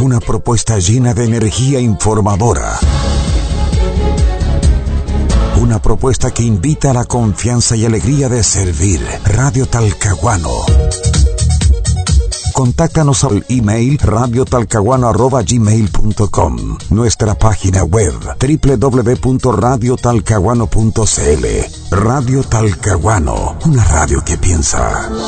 Una propuesta llena de energía informadora. Una propuesta que invita a la confianza y alegría de servir. Radio Talcahuano. Contáctanos al email radiotalcahuano@gmail.com. Nuestra página web www.radiotalcahuano.cl. Radio Talcahuano, una radio que piensa.